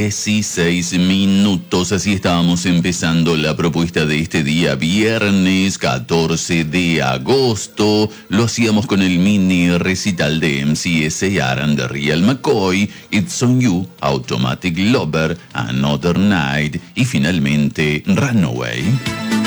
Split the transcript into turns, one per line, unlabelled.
16 minutos. Así estábamos empezando la propuesta de este día, viernes 14 de agosto. Lo hacíamos con el mini recital de MCSAR and the Real McCoy, It's On You, Automatic Lover, Another Night y finalmente Runaway.